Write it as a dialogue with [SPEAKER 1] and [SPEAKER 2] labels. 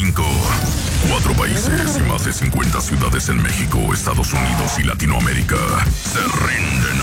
[SPEAKER 1] 5. 4 países y más de 50 ciudades en México, Estados Unidos y Latinoamérica se rinden